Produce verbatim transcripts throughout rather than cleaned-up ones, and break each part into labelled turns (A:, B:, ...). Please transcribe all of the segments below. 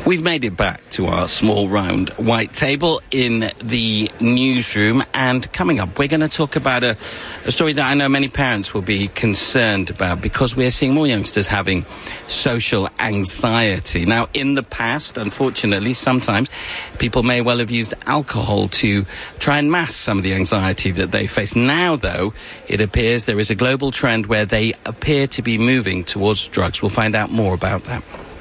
A: We've made it back to our small round white table in the newsroom, and coming up we're going to talk about a, a story that I know many parents will be concerned about, because we're seeing more youngsters having social anxiety. Now, in the past, unfortunately, sometimes people may well have used alcohol to try and mask some of the anxiety that they face. Now, though, it appears there is a global trend where they appear to be moving towards drugs. We'll find out more about that.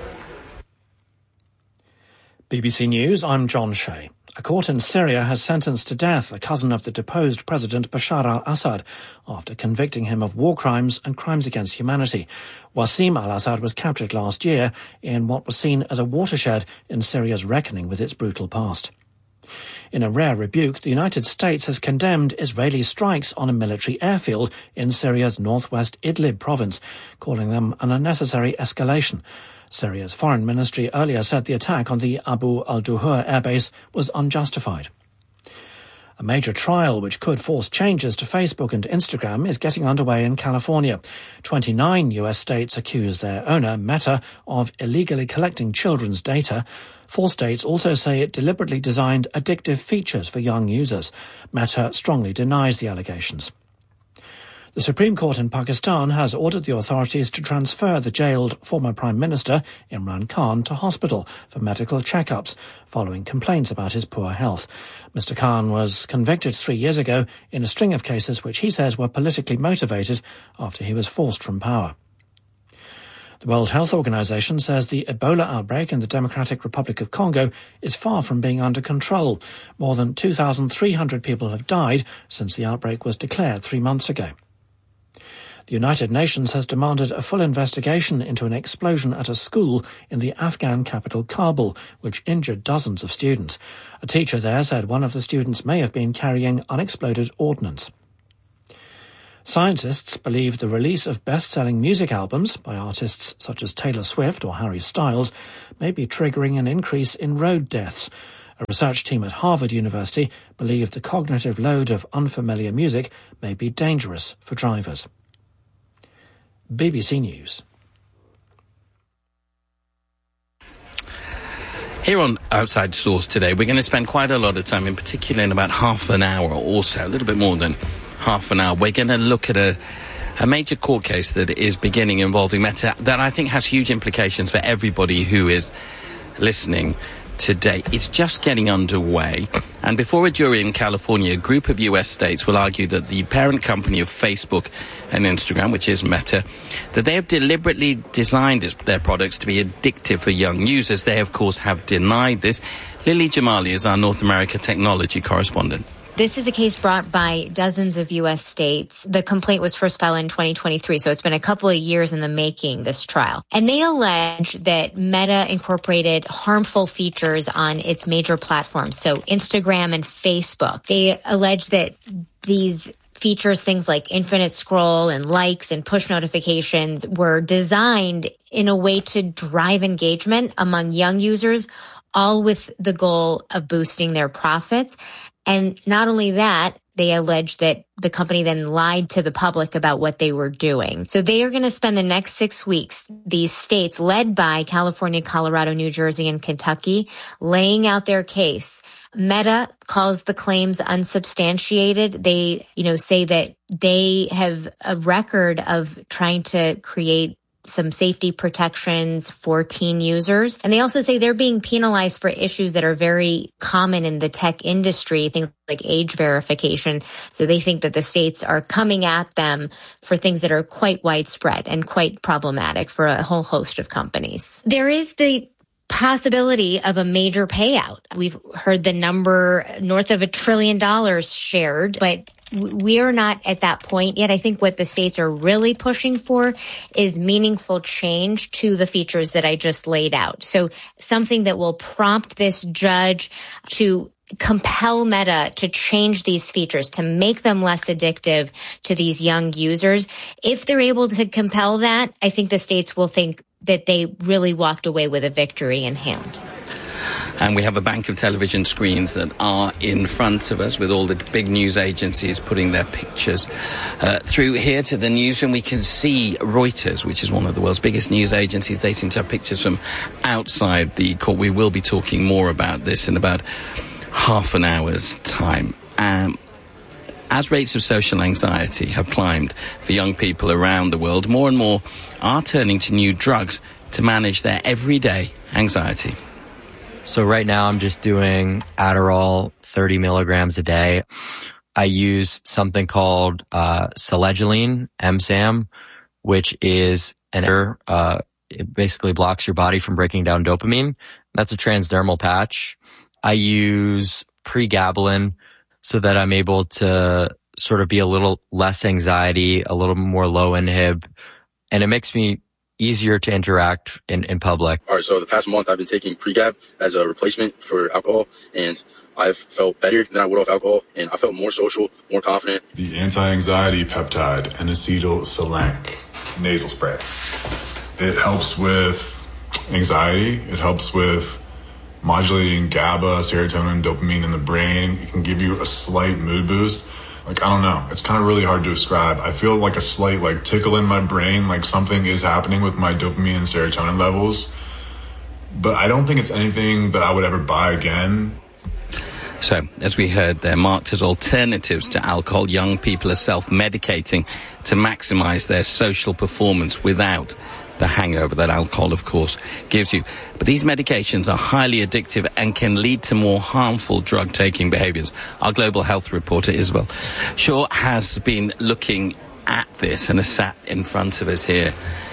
B: B B C News, I'm John Shea. A court in Syria has sentenced to death a cousin of the deposed President Bashar al-Assad after convicting him of war crimes and crimes against humanity. Wassim al-Assad was captured last year in what was seen as a watershed in Syria's reckoning with its brutal past. In a rare rebuke, the United States has condemned Israeli strikes on a military airfield in Syria's northwest Idlib province, calling them an unnecessary escalation. Syria's foreign ministry earlier said the attack on the Abu al-Duhur airbase was unjustified. A major trial which could force changes to Facebook and Instagram is getting underway in California. twenty-nine U S states accuse their owner, Meta, of illegally collecting children's data. Four states also say it deliberately designed addictive features for young users. Meta strongly denies the allegations. The Supreme Court in Pakistan has ordered the authorities to transfer the jailed former Prime Minister, Imran Khan, to hospital for medical checkups following complaints about his poor health. Mister Khan was convicted three years ago in a string of cases which he says were politically motivated after he was forced from power. The World Health Organization says the Ebola outbreak in the Democratic Republic of Congo is far from being under control. More than two thousand three hundred people have died since the outbreak was declared three months ago. The United Nations has demanded a full investigation into an explosion at a school in the Afghan capital Kabul, which injured dozens of students. A teacher there said one of the students may have been carrying unexploded ordnance. Scientists believe the release of best-selling music albums by artists such as Taylor Swift or Harry Styles may be triggering an increase in road deaths. A research team at Harvard University believe the cognitive load of unfamiliar music may be dangerous for drivers. B B C News.
A: Here on Outside Source today, we're going to spend quite a lot of time, in particular in about half an hour or so, a little bit more than half an hour. We're going to look at a, a major court case that is beginning involving Meta that I think has huge implications for everybody who is listening today. It's just getting underway, and before a jury in California, a group of U S states will argue that the parent company of Facebook and Instagram, which is Meta, that they have deliberately designed their products to be addictive for young users. They, of course, have denied this. Lily Jamali is our North America technology correspondent.
C: This is a case brought by dozens of U S states. The complaint was first filed in twenty twenty-three, so it's been a couple of years in the making, this trial. And they allege that Meta incorporated harmful features on its major platforms, so Instagram and Facebook. They allege that these features, things like infinite scroll and likes and push notifications, were designed in a way to drive engagement among young users, all with the goal of boosting their profits. And not only that, they allege that the company then lied to the public about what they were doing. So they are going to spend the next six weeks, these states led by California, Colorado, New Jersey, and Kentucky, laying out their case. Meta calls the claims unsubstantiated. They, you know, say that they have a record of trying to create some safety protections for teen users. And they also say they're being penalized for issues that are very common in the tech industry, things like age verification. So they think that the states are coming at them for things that are quite widespread and quite problematic for a whole host of companies. There is the possibility of a major payout. We've heard the number north of a trillion dollars shared, but we are not at that point yet. I think what the states are really pushing for is meaningful change to the features that I just laid out. So something that will prompt this judge to compel Meta to change these features, to make them less addictive to these young users. If they're able to compel that, I think the states will think that they really walked away with a victory in hand.
A: And we have a bank of television screens that are in front of us with all the big news agencies putting their pictures uh, through here to the newsroom. We can see Reuters, which is one of the world's biggest news agencies. They seem to have pictures from outside the court. We will be talking more about this in about half an hour's time. Um, As rates of social anxiety have climbed for young people around the world, more and more are turning to new drugs to manage their everyday anxiety.
D: So right now I'm just doing Adderall, thirty milligrams a day. I use something called uh, selegiline, M SAM, which is an error. Uh, it basically blocks your body from breaking down dopamine. That's a transdermal patch. I use pregabalin, so that I'm able to sort of be a little less anxiety, a little more low inhib, and it makes me easier to interact in, in public.
E: All right, so the past month I've been taking Pregab as a replacement for alcohol, and I've felt better than I would off alcohol, and I felt more social, more confident.
F: The anti-anxiety peptide, N-acetyl-salanc nasal spray. It helps with anxiety. It helps with modulating GABA, serotonin, dopamine in the brain. It can give you a slight mood boost. Like, I don't know. It's kind of really hard to describe. I feel like a slight, like, tickle in my brain, like something is happening with my dopamine and serotonin levels. But I don't think it's anything that I would ever buy again.
A: So, as we heard, they're marked as alternatives to alcohol. Young people are self-medicating to maximize their social performance without the hangover that alcohol, of course, gives you. But these medications are highly addictive and can lead to more harmful drug-taking behaviors. Our global health reporter, Isabel Shaw, has been looking at this and has sat in front of us here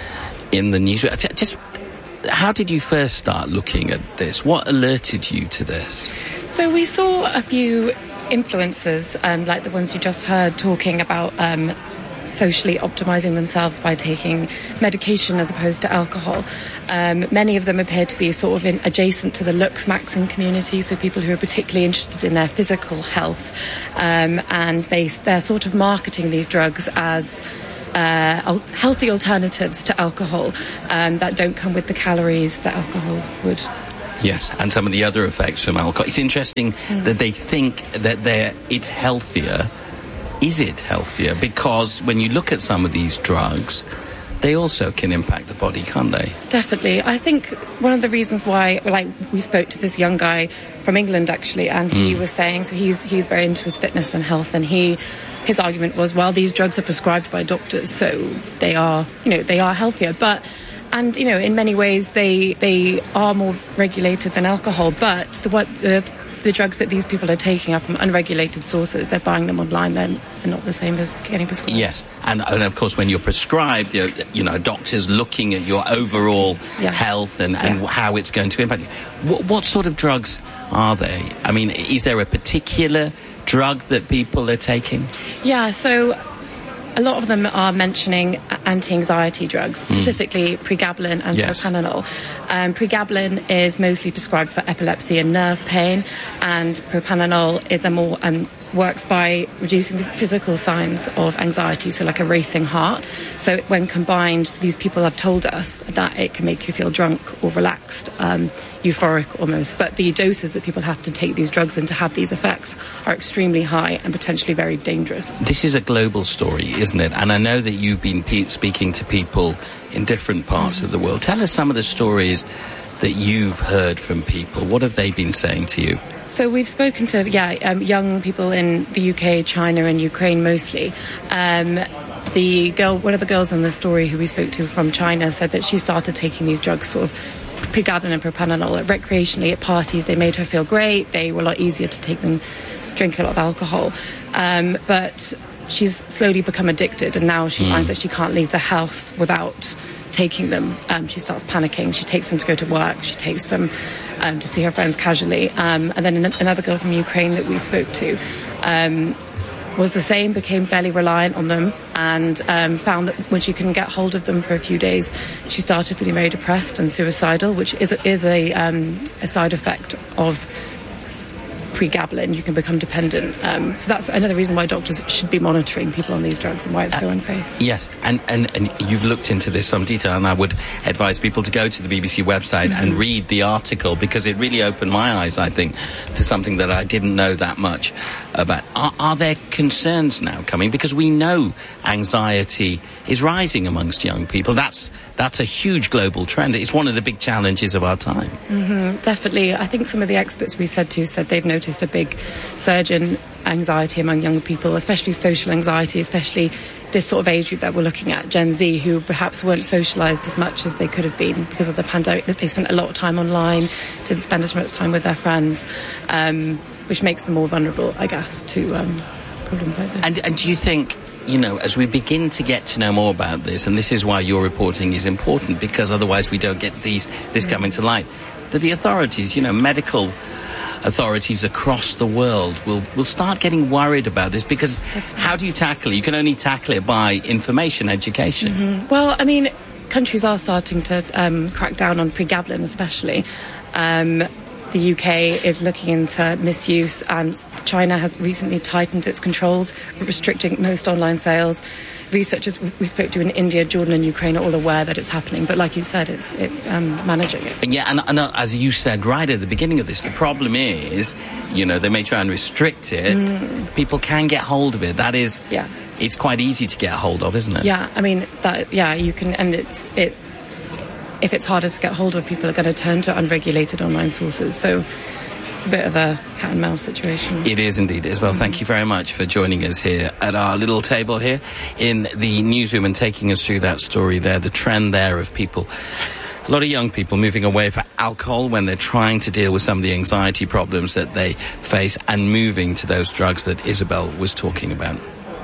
A: in the news. Just, how did you first start looking at this? What alerted you to this?
G: So we saw a few influencers, um, like the ones you just heard, talking about um, socially optimizing themselves by taking medication as opposed to alcohol. Um, many of them appear to be sort of in, adjacent to the looks maxing community, so people who are particularly interested in their physical health, um, and they, they're sort of marketing these drugs as uh, al- healthy alternatives to alcohol um, that don't come with the calories that alcohol would.
A: Yes, and some of the other effects from alcohol. It's interesting mm. that they think that they're, it's healthier. Is it healthier? Because when you look at some of these drugs, they also can impact the body, can't they?
G: Definitely. I think one of the reasons why, like, we spoke to this young guy from England, actually, and he mm. was saying, so he's he's very into his fitness and health, and he his argument was, well, these drugs are prescribed by doctors, so they are, you know, they are healthier. But, and, you know, in many ways, they they are more regulated than alcohol, but the what the the drugs that these people are taking are from unregulated sources. They're buying them online. They're, they're not the same as getting prescribed.
A: Yes, and, and of course, when you're prescribed, you're, you know, doctors looking at your overall yes. health and, and yes. how it's going to impact you. What, what sort of drugs are they? I mean, is there a particular drug that people are taking?
G: Yeah, so a lot of them are mentioning anti-anxiety drugs, specifically mm. pregabalin and yes. propranolol. Um, pregabalin is mostly prescribed for epilepsy and nerve pain, and propranolol is a more um, works by reducing the physical signs of anxiety, so like a racing heart. So when combined, these people have told us that it can make you feel drunk or relaxed, um, euphoric almost. But the doses that people have to take these drugs and to have these effects are extremely high and potentially very dangerous.
A: This is a global story, isn't it? And I know that you've been pe- speaking to people in different parts mm-hmm. of the world. Tell us some of the stories that you've heard from people. What have they been saying to you?
G: So we've spoken to, yeah, um, young people in the U K, China and Ukraine mostly. Um, the girl, one of the girls in the story who we spoke to from China said that she started taking these drugs sort of pregabalin and propranolol recreationally at parties. They made her feel great. They were a lot easier to take than drink a lot of alcohol. Um, but she's slowly become addicted, and now she mm. finds that she can't leave the house without taking them. Um, she starts panicking. She takes them to go to work. She takes them um, to see her friends casually. Um, and then an- another girl from Ukraine that we spoke to um, was the same, became fairly reliant on them, and um, found that when she couldn't get hold of them for a few days, she started feeling very depressed and suicidal, which is a, is a, um, a side effect of pregabalin, you can become dependent. Um, so that's another reason why doctors should be monitoring people on these drugs and why it's so
A: uh,
G: unsafe.
A: Yes, and, and, and you've looked into this some detail, and I would advise people to go to the B B C website mm-hmm. and read the article, because it really opened my eyes, I think, to something that I didn't know that much about. Are, are there concerns now coming? Because we know anxiety is rising amongst young people. That's that's a huge global trend. It's one of the big challenges of our time.
G: Mm-hmm, definitely. I think some of the experts we said to said they've noticed a big surge in anxiety among young people, especially social anxiety, especially this sort of age group that we're looking at, Gen Z, who perhaps weren't socialised as much as they could have been because of the pandemic, that they spent a lot of time online, didn't spend as much time with their friends, um, which makes them more vulnerable, I guess, to um, problems like this.
A: And, and do you think, you know, as we begin to get to know more about this, and this is why your reporting is important, because otherwise we don't get these this coming to light, that the authorities, you know, medical authorities across the world will, will start getting worried about this, because Definitely. How do you tackle it? You can only tackle it by information, education.
G: Mm-hmm. Well, I mean, countries are starting to um, crack down on pregabalin especially. Um, the U K is looking into misuse, and China has recently tightened its controls, restricting most online sales. Researchers we spoke to in India, Jordan and Ukraine are all aware that it's happening, but like you said, it's it's um, managing it.
A: Yeah, and, and uh, as you said right at the beginning of this, the problem is, you know, they may try and restrict it. Mm. People can get hold of it. That is,
G: yeah,
A: it's quite easy to get hold of, isn't it?
G: Yeah, I mean, that, yeah, you can, and it's it. If it's harder to get hold of, people are going to turn to unregulated online sources. So it's a bit of a cat and mouse situation.
A: It is indeed as well. Mm-hmm. Thank you very much for joining us here at our little table here in the newsroom and taking us through that story there, the trend there of people, a lot of young people moving away from alcohol when they're trying to deal with some of the anxiety problems that they face, and moving to those drugs that Isabel was talking about.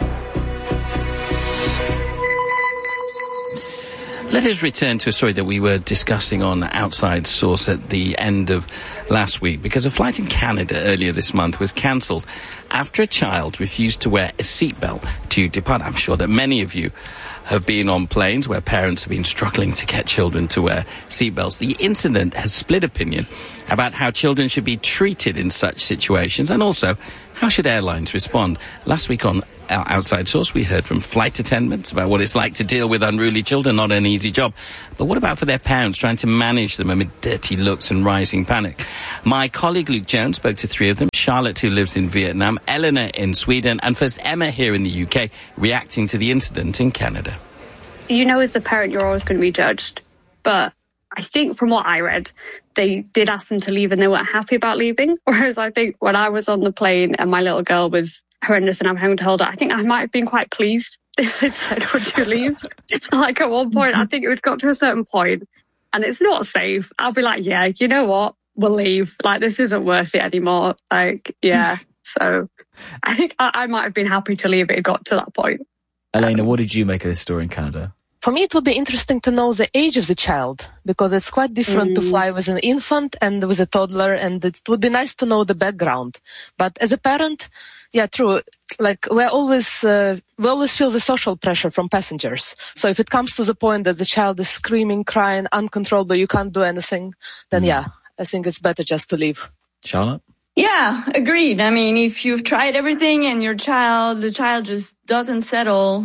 A: Let us return to a story that we were discussing on Outside Source at the end of last week, because a flight in Canada earlier this month was cancelled after a child refused to wear a seatbelt to depart. I'm sure that many of you have been on planes where parents have been struggling to get children to wear seatbelts. The incident has split opinion about how children should be treated in such situations, and also how should airlines respond. Last week on our Outside Source, we heard from flight attendants about what it's like to deal with unruly children, not an easy job. But what about for their parents trying to manage them amid dirty looks and rising panic? My colleague Luke Jones spoke to three of them: Charlotte, who lives in Vietnam, Eleanor in Sweden, and first Emma here in the U K, reacting to the incident in Canada.
H: You know, as a parent, you're always going to be judged. But I think from what I read, they did ask them to leave and they weren't happy about leaving. Whereas I think when I was on the plane and my little girl was horrendous and I'm having to hold her, I think I might have been quite pleased. They said, would you leave? Like at one point, I think it would got to a certain point and it's not safe. I'll be like, yeah, you know what? We'll leave. Like, this isn't worth it anymore. Like, yeah. So I think I, I might have been happy to leave it. It got to that point.
I: Elena, what did you make of this story in Canada?
J: For me, it would be interesting to know the age of the child, because it's quite different mm. to fly with an infant and with a toddler, and it would be nice to know the background. But as a parent, yeah, true. Like, we're always, uh, we always feel the social pressure from passengers. So if it comes to the point that the child is screaming, crying, uncontrollable, you can't do anything, then mm. yeah, I think it's better just to leave.
I: Charlotte?
K: Yeah, agreed. I mean, if you've tried everything and your child, the child just doesn't settle,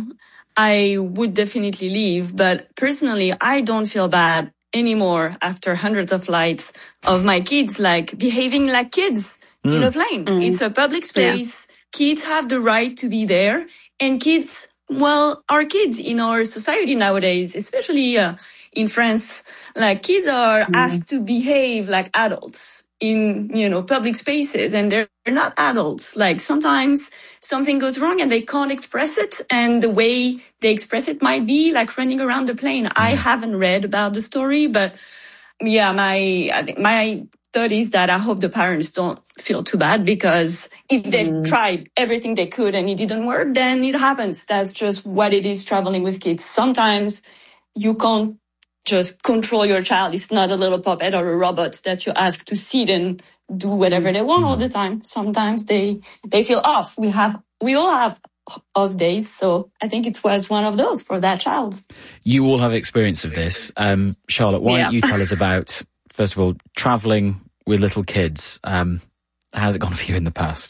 K: I would definitely leave. But personally, I don't feel bad anymore after hundreds of flights of my kids, like, behaving like kids mm. in a plane. Mm. It's a public space. Yeah. Kids have the right to be there. And kids, well, are kids in our society nowadays, especially uh, in France. Like, kids are mm. asked to behave like adults in, you know, public spaces, and they're not adults. Like, sometimes something goes wrong and they can't express it, and the way they express it might be like running around the plane. I haven't read about the story, but yeah, my I think my thought is that I hope the parents don't feel too bad, because if they mm. tried everything they could and it didn't work, then it happens. That's just what it is traveling with kids. Sometimes you can't just control your child. It's not a little puppet or a robot that you ask to sit and do whatever they want all the time. Sometimes they they feel off. We have we all have off days, so I think it was one of those for that child.
I: You all have experience of this. Um, Charlotte, why
H: yeah.
I: don't you tell us about, first of all, travelling with little kids? Um, How's it gone for you in the past?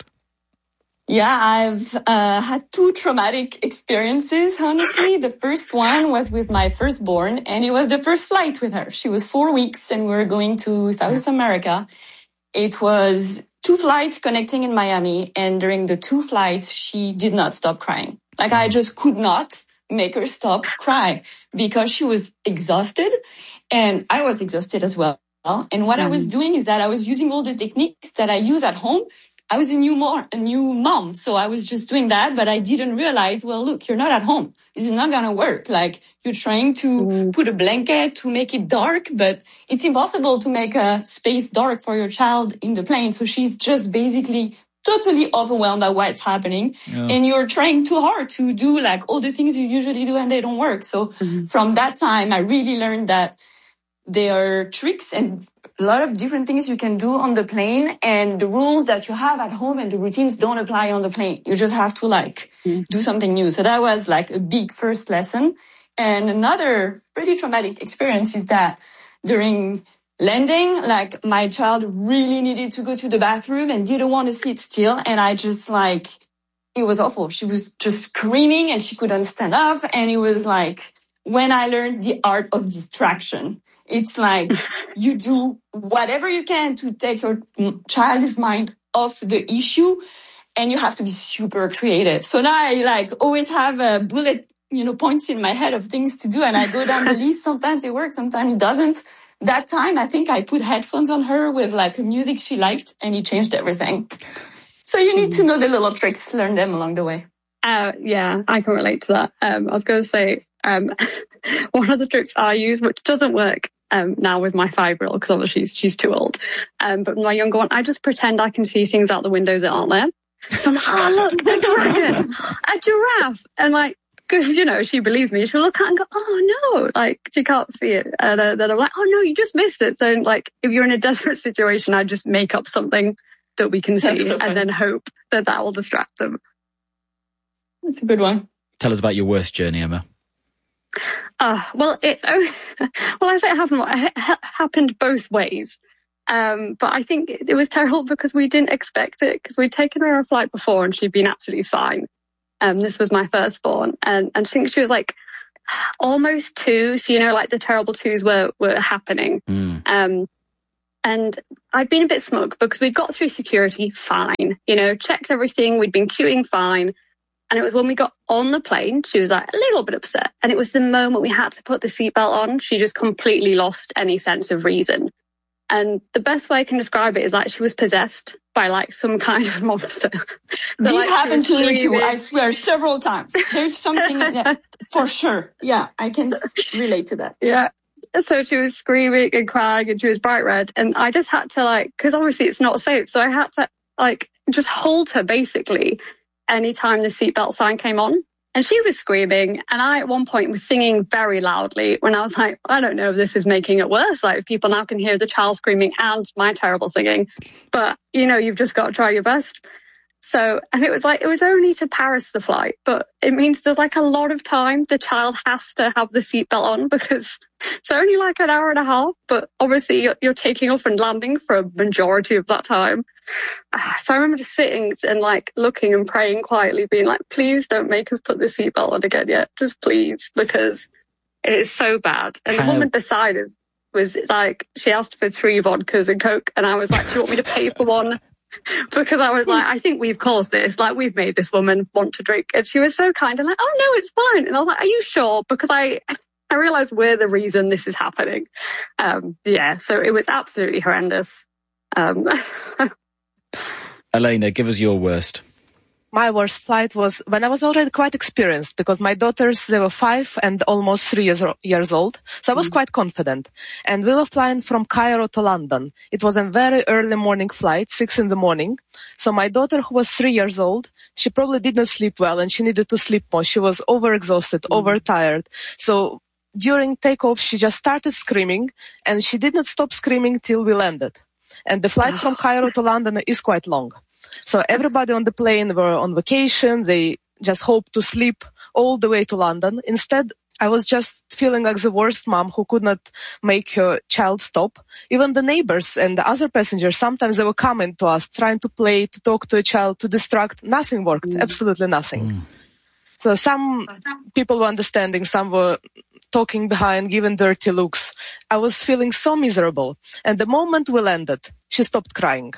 K: Yeah, I've uh, had two traumatic experiences, honestly. The first one was with my firstborn, and it was the first flight with her. She was four weeks, and we were going to South America. It was two flights connecting in Miami, and during the two flights, she did not stop crying. Like, I just could not make her stop cry because she was exhausted, and I was exhausted as well. And what mm. I was doing is that I was using all the techniques that I use at home. I was a new mom, a new mom, so I was just doing that, but I didn't realize, well, look, you're not at home. This is not going to work. Like, you're trying to mm. put a blanket to make it dark, but it's impossible to make a space dark for your child in the plane. So she's just basically totally overwhelmed by what's happening. Yeah. And you're trying too hard to do like all the things you usually do and they don't work. So mm-hmm. from that time, I really learned that there are tricks and a lot of different things you can do on the plane, and the rules that you have at home and the routines don't apply on the plane. You just have to like mm. do something new. So that was like a big first lesson. And another pretty traumatic experience is that during landing, like my child really needed to go to the bathroom and didn't want to sit still. And I just like, it was awful. She was just screaming and she couldn't stand up. And it was like when I learned the art of distraction. It's like you do whatever you can to take your child's mind off the issue, and you have to be super creative. So now I like always have a bullet, you know, points in my head of things to do, and I go down the list. Sometimes it works, sometimes it doesn't. That time, I think I put headphones on her with like a music she liked, and it changed everything. So you need to know the little tricks, learn them along the way.
H: Uh, yeah, I can relate to that. Um, I was going to say, um, one of the tricks I use, which doesn't work um, now with my five-year-old, because obviously she's, she's too old. Um, but my younger one, I just pretend I can see things out the window that aren't there. So I'm like, oh, look, a dragon, a giraffe. And like, because, you know, she believes me. She'll look at it and go, oh, no, like, she can't see it. And uh, then I'm like, oh, no, you just missed it. So, like, if you're in a desperate situation, I just make up something that we can see so and then hope that that will distract them.
K: That's a good one.
I: Tell us about your worst journey, Emma.
H: Uh, well, it, oh, well, I say it happened, it happened both ways. Um, but I think it was terrible because we didn't expect it, because we'd taken her on a flight before and she'd been absolutely fine. Um, this was my firstborn, and, and I think she was like almost two. So, you know, like the terrible twos were, were happening. Mm. Um, and I'd been a bit smug because we'd got through security fine, you know, checked everything. We'd been queuing fine. And it was when we got on the plane, she was like a little bit upset. And it was the moment we had to put the seatbelt on, she just completely lost any sense of reason. And the best way I can describe it is like she was possessed by like some kind of monster.
K: This like, happened to me too, I swear, several times. There's something that, for sure. Yeah, I can relate to that.
H: Yeah. So she was screaming and crying and she was bright red. And I just had to like, because obviously it's not safe. So I had to like just hold her basically anytime the seatbelt sign came on. And she was screaming, and I at one point was singing very loudly when I was like, I don't know if this is making it worse. Like, people now can hear the child screaming and my terrible singing. But, you know, you've just got to try your best. So, and it was like, it was only to Paris, the flight, but it means there's like a lot of time the child has to have the seatbelt on because it's only like an hour and a half, but obviously you're, you're taking off and landing for a majority of that time. So I remember just sitting and like looking and praying quietly, being like, please don't make us put the seatbelt on again yet. Just please, because it is so bad. And the woman beside us was like, she asked for three vodkas and Coke. And I was like, do you want me to pay for one? Because I was like, I think we've caused this. Like, we've made this woman want to drink. And she was so kind and like, oh, no, it's fine. And I was like, are you sure? Because I, I realized we're the reason this is happening. Um, yeah, so it was absolutely horrendous. Um,
I: Elena, give us your worst.
J: My worst flight was when I was already quite experienced because my daughters, they were five and almost three years, years old. So I was mm. quite confident. And we were flying from Cairo to London. It was a very early morning flight, six in the morning. So my daughter, who was three years old, she probably didn't sleep well and she needed to sleep more. She was overexhausted, mm. overtired. So during takeoff, she just started screaming and she did not stop screaming till we landed. And the flight from Cairo to London is quite long. So everybody on the plane were on vacation. They just hoped to sleep all the way to London. Instead, I was just feeling like the worst mom who could not make her child stop. Even the neighbors and the other passengers, sometimes they were coming to us, trying to play, to talk to a child, to distract. Nothing worked. Mm. Absolutely nothing. Mm. So some people were understanding, some were talking behind, giving dirty looks. I was feeling so miserable. And the moment we landed, she stopped crying.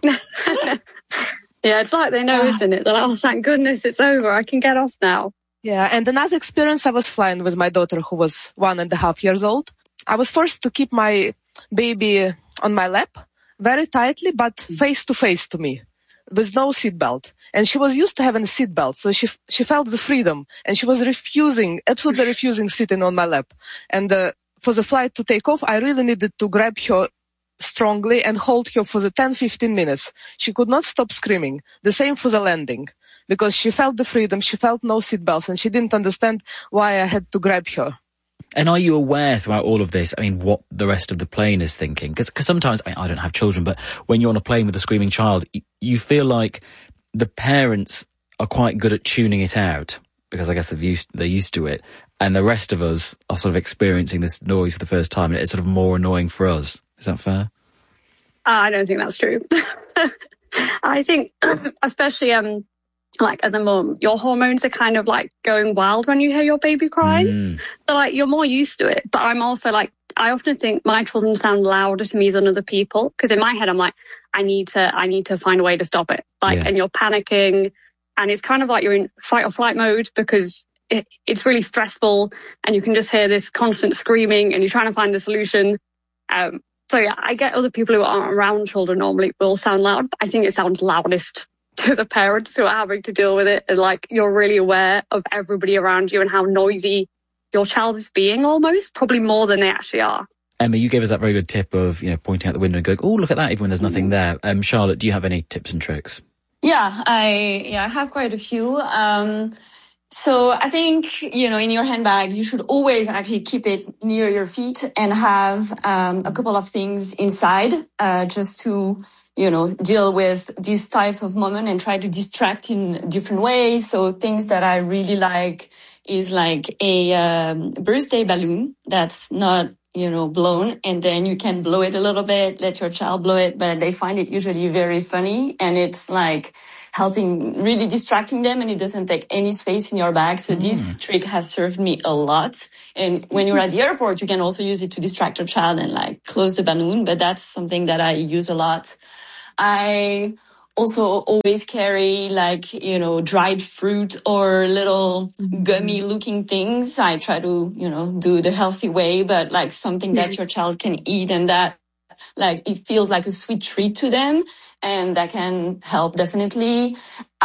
H: Yeah, it's like they know, isn't it? They're like, oh, thank goodness it's over. I can get off now.
J: Yeah, and another experience, I was flying with my daughter who was one and a half years old. I was forced to keep my baby on my lap very tightly, but face to face to me, with no seatbelt. And she was used to having a seatbelt, so she she felt the freedom, and she was refusing, absolutely refusing sitting on my lap. And uh, for the flight to take off, I really needed to grab her strongly and hold her for the ten to fifteen minutes. She could not stop screaming. The same for the landing, because she felt the freedom, she felt no seatbelts, and she didn't understand why I had to grab her.
I: And are you aware throughout all of this, I mean, what the rest of the plane is thinking? Because sometimes, I, mean, I don't have children, but when you're on a plane with a screaming child, you, you feel like the parents are quite good at tuning it out, because I guess they've used, they're used to it. And the rest of us are sort of experiencing this noise for the first time, and it's sort of more annoying for us. Is that fair?
H: Uh, I don't think that's true. I think, especially um, like as a mum, your hormones are kind of like going wild when you hear your baby crying. Mm. So like you're more used to it. But I'm also like, I often think my children sound louder to me than other people, because in my head I'm like, I need to, I need to find a way to stop it. Like, yeah. And you're panicking, and it's kind of like you're in fight or flight mode, because it, it's really stressful, and you can just hear this constant screaming, and you're trying to find a solution. Um, so yeah, I get other people who aren't around children normally will sound loud, but I think it sounds loudest to the parents who are having to deal with it. And like, you're really aware of everybody around you and how noisy your child is being, almost, probably more than they actually are.
I: Emma, you gave us that very good tip of, you know, pointing out the window and going, oh, look at that, even when there's nothing there. Um, Charlotte, do you have any tips and tricks?
K: Yeah, I yeah, I have quite a few. Um, so I think, you know, in your handbag, you should always actually keep it near your feet and have um, a couple of things inside, uh, just to, you know, deal with these types of moments and try to distract in different ways. So things that I really like is like a um, birthday balloon that's not, you know, blown, and then you can blow it a little bit, let your child blow it, but they find it usually very funny, and it's like helping, really distracting them, and it doesn't take any space in your bag. So mm. this trick has served me a lot. And when you're at the airport, you can also use it to distract your child and like close the balloon, but that's something that I use a lot. I also always carry like, you know, dried fruit or little gummy looking things. I try to, you know, do the healthy way, but like something that your child can eat and that like it feels like a sweet treat to them, and that can help definitely.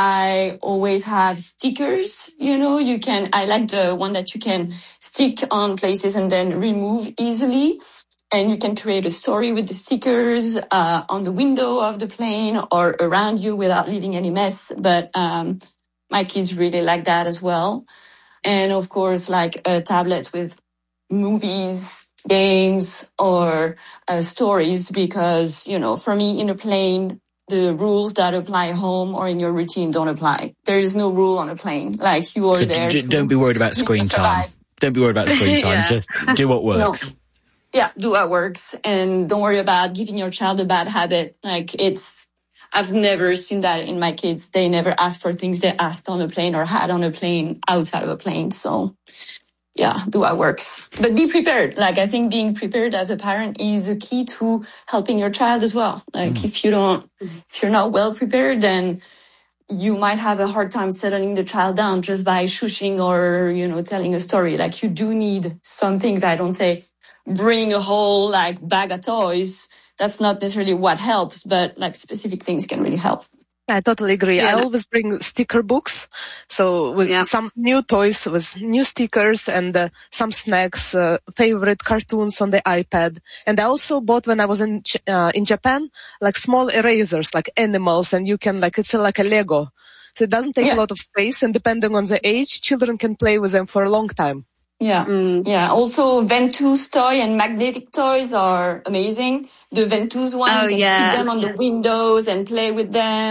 K: I always have stickers, you know, you can, I like the one that you can stick on places and then remove easily. And you can create a story with the stickers uh, on the window of the plane or around you without leaving any mess. But um, my kids really like that as well. And of course, like a tablet with movies, games, or uh, stories, because, you know, for me in a plane, the rules that apply home or in your routine don't apply. There is no rule on a plane. Like you are
I: so
K: there.
I: D-
K: to
I: don't be worried about screen time. Don't be worried about screen time. Yeah. Just do what works.
K: No. Yeah, do what works, and don't worry about giving your child a bad habit. Like it's, I've never seen that in my kids. They never ask for things they asked on a plane or had on a plane outside of a plane. So yeah, do what works, but be prepared. Like I think being prepared as a parent is a key to helping your child as well. Like mm. if you don't, if you're not well prepared, then you might have a hard time settling the child down just by shushing or, you know, telling a story. Like you do need some things. I don't say bring a whole like bag of toys. That's not necessarily what helps, but like specific things can really help.
J: I totally agree. Yeah. I always bring sticker books. So with yeah. some new toys, with new stickers and uh, some snacks, uh, favorite cartoons on the iPad. And I also bought when I was in uh, in Japan, like small erasers, like animals, and you can like, it's like a Lego. So it doesn't take yeah. a lot of space, and depending on the age, children can play with them for a long time.
K: Yeah, mm. yeah. Also, Ventouse toy and magnetic toys are amazing. The Ventouse one, oh, you can yeah. stick them on the windows and play with them.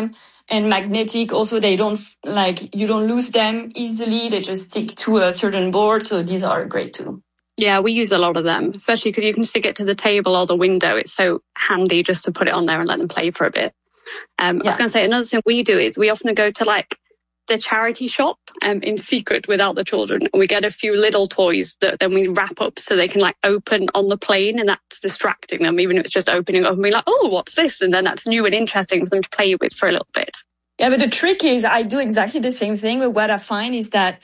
K: and magnetic. Also, they don't, like, you don't lose them easily. They just stick to a certain board. So these are great too.
H: Yeah, we use a lot of them, especially because you can stick it to the table or the window. It's so handy just to put it on there and let them play for a bit. Um, yeah. I was going to say, another thing we do is we often go to like the charity shop um, in secret without the children. And we get a few little toys that then we wrap up so they can like open on the plane, and that's distracting them, even if it's just opening up and being like, oh, what's this? And then that's new and interesting for them to play with for a little bit.
K: Yeah, but the trick is I do exactly the same thing. But what I find is that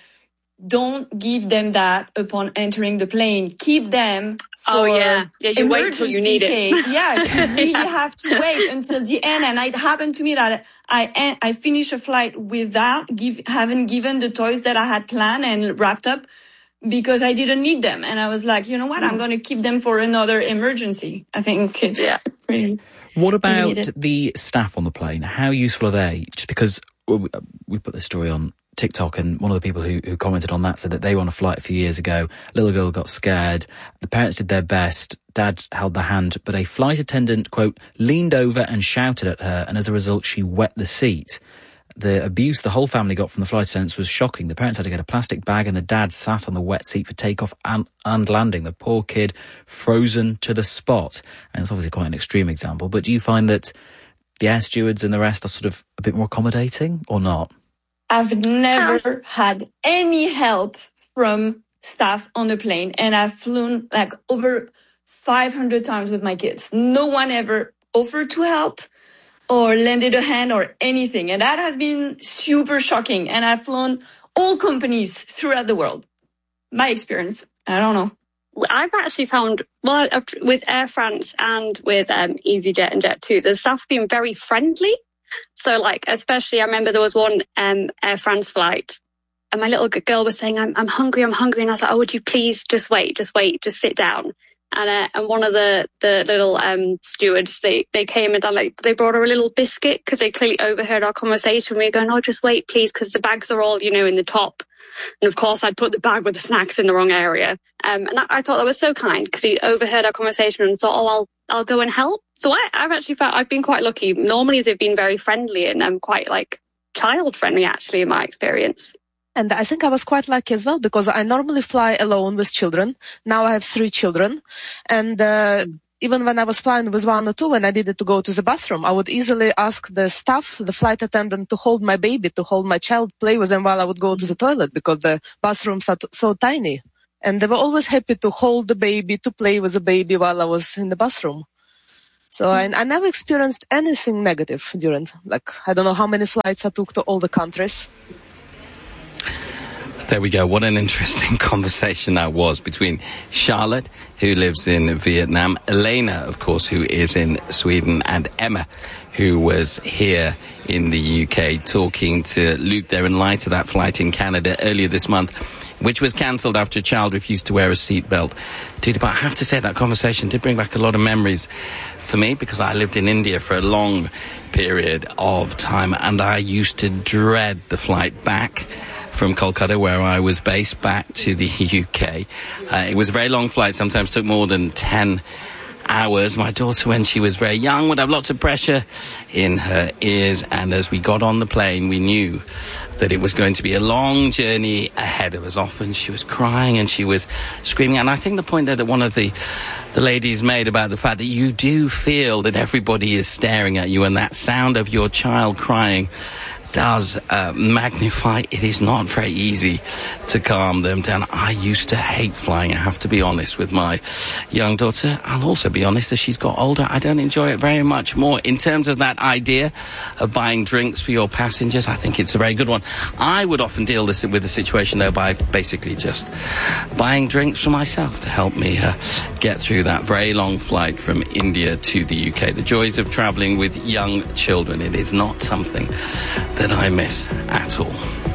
K: don't give them that upon entering the plane. Keep them for
H: oh, yeah. Yeah, you wait till you need
K: case.
H: it.
K: Yes, you really have to wait until the end. And it happened to me that I I finished a flight without give, having given the toys that I had planned and wrapped up because I didn't need them. And I was like, you know what? Mm. I'm going to keep them for another emergency. I think it's yeah. pretty...
I: What about the staff on the plane? How useful are they? Just because we put this story on TikTok, and one of the people who, who commented on that said that they were on a flight a few years ago. A little girl got scared. The parents did their best. Dad held the hand, but a flight attendant, quote, leaned over and shouted at her, and as a result, she wet the seat. The abuse the whole family got from the flight attendants was shocking. The parents had to get a plastic bag, and the dad sat on the wet seat for takeoff and, and landing. The poor kid frozen to the spot. And it's obviously quite an extreme example, but do you find that the air stewards and the rest are sort of a bit more accommodating or not?
K: I've never had any help from staff on the plane, and I've flown like over five hundred times with my kids. No one ever offered to help or lended a hand or anything. And that has been super shocking. And I've flown all companies throughout the world. My experience, I don't know.
H: I've actually found, well, with Air France and with um, EasyJet and Jet two, the staff have been very friendly. So, like, especially, I remember there was one um, Air France flight, and my little girl was saying, I'm, I'm hungry, I'm hungry. And I was like, oh, would you please just wait, just wait, just sit down. And uh, and one of the, the little um, stewards, they, they came and done, like, they brought her a little biscuit because they clearly overheard our conversation. We were going, oh, just wait, please, because the bags are all, you know, in the top. And of course, I'd put the bag with the snacks in the wrong area. Um, and that, I thought that was so kind because he overheard our conversation and thought, oh, I'll I'll go and help. So I, I've actually found I've been quite lucky. Normally, they've been very friendly, and I'm quite like child friendly, actually, in my experience.
J: And I think I was quite lucky as well because I normally fly alone with children. Now I have three children. And uh, even when I was flying with one or two, when I needed to go to the bathroom, I would easily ask the staff, the flight attendant, to hold my baby, to hold my child, play with them while I would go to the toilet because the bathrooms are t- so tiny. And they were always happy to hold the baby, to play with the baby while I was in the bathroom. So I, I never experienced anything negative during, like, I don't know how many flights I took to all the countries.
A: There we go. What an interesting conversation that was between Charlotte, who lives in Vietnam, Elena, of course, who is in Sweden, and Emma, who was here in the U K, talking to Luke there in light of that flight in Canada earlier this month, which was cancelled after a child refused to wear a seatbelt. Dude, but I have to say that conversation did bring back a lot of memories for me because I lived in India for a long period of time, and I used to dread the flight back from Kolkata, where I was based, back to the U K. Uh, it was a very long flight, sometimes took more than ten hours. My daughter, when she was very young, would have lots of pressure in her ears, and as we got on the plane, we knew that it was going to be a long journey ahead of us. Often she was crying and she was screaming, and I think the point there that one of the the ladies made about the fact that you do feel that everybody is staring at you, and that sound of your child crying does uh, magnify. It is not very easy to calm them down. I used to hate flying, I have to be honest, with my young daughter. I'll also be honest, as she's got older, I don't enjoy it very much more. In terms of that idea of buying drinks for your passengers, I think it's a very good one. I would often deal this, with the situation, though, by basically just buying drinks for myself to help me uh, get through that very long flight from India to the U K. The joys of travelling with young children. It is not something that I miss at all.